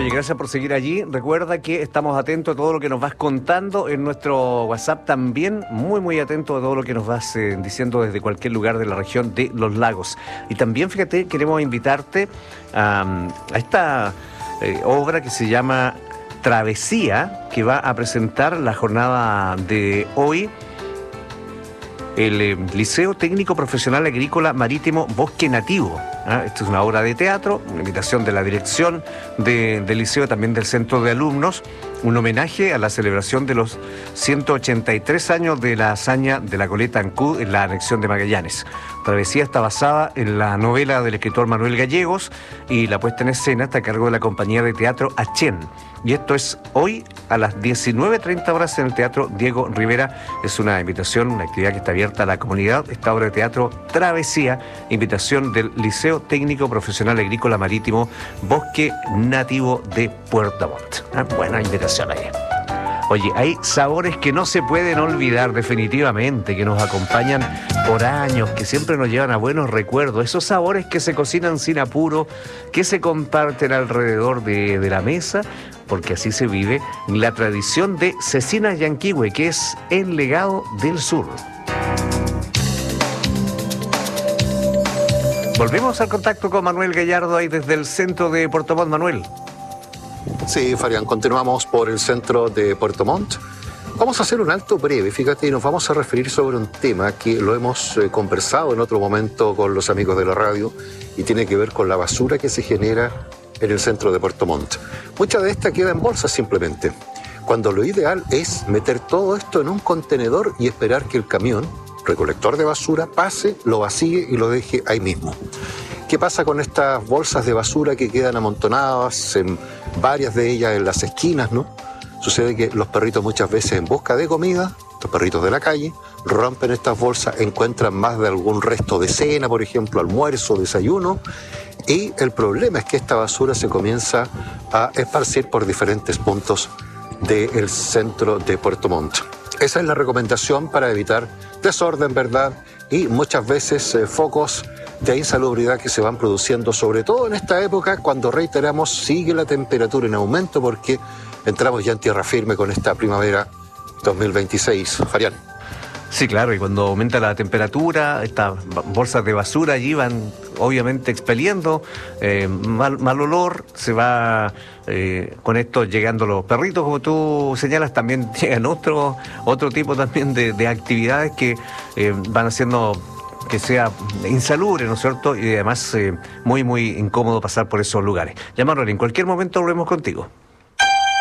Oye, gracias por seguir allí. Recuerda que estamos atentos a todo lo que nos vas contando en nuestro WhatsApp también. Muy atentos a todo lo que nos vas diciendo desde cualquier lugar de la región de Los Lagos. Y también, fíjate, queremos invitarte a esta obra que se llama Travesía, que va a presentar la jornada de hoy el Liceo Técnico Profesional Agrícola Marítimo Bosque Nativo. Esta es una obra de teatro, una invitación de la dirección del liceo, también del centro de alumnos, un homenaje a la celebración de los 183 años de la hazaña de la goleta Ancud en la anexión de Magallanes. Travesía está basada en la novela del escritor Manuel Gallegos y la puesta en escena está a cargo de la compañía de teatro Achén. Y esto es hoy a las 19:30 horas en el Teatro Diego Rivera. Es una invitación, una actividad que está abierta a la comunidad. Esta obra de teatro Travesía, invitación del Liceo Técnico Profesional Agrícola Marítimo Bosque Nativo de Puerto Montt. Buena invitación ahí. Oye, hay sabores que no se pueden olvidar definitivamente, que nos acompañan por años, que siempre nos llevan a buenos recuerdos. Esos sabores que se cocinan sin apuro, que se comparten alrededor de la mesa, porque así se vive la tradición de Cecinas Yanquihue, que es el legado del sur. Volvemos al contacto con Manuel Gallardo ahí desde el centro de Puerto Montt. Manuel. Sí, Fabián, continuamos por el centro de Puerto Montt. Vamos a hacer un alto breve, fíjate, y nos vamos a referir sobre un tema que lo hemos conversado en otro momento con los amigos de la radio y tiene que ver con la basura que se genera en el centro de Puerto Montt. Mucha de esta queda en bolsas simplemente, cuando lo ideal es meter todo esto en un contenedor y esperar que el camión recolector de basura pase, lo vacíe y lo deje ahí mismo. ¿Qué pasa con estas bolsas de basura que quedan amontonadas, en varias de ellas en las esquinas, ¿no? Sucede que los perritos muchas veces en busca de comida, los perritos de la calle, rompen estas bolsas, encuentran más de algún resto de cena, por ejemplo, almuerzo, desayuno, y el problema es que esta basura se comienza a esparcir por diferentes puntos del centro de Puerto Montt. Esa es la recomendación para evitar desorden, ¿verdad? Y muchas veces focos de insalubridad que se van produciendo, sobre todo en esta época, cuando, reiteramos, sigue la temperatura en aumento, porque entramos ya en tierra firme con esta primavera 2026. Fabián. Sí, claro, y cuando aumenta la temperatura, estas bolsas de basura allí van obviamente expeliendo mal olor, se va con esto llegando los perritos, como tú señalas, también llegan otro tipo también de actividades que van haciendo que sea insalubre, ¿no es cierto? Y además muy incómodo pasar por esos lugares. Ya, Manuel, en cualquier momento volvemos contigo.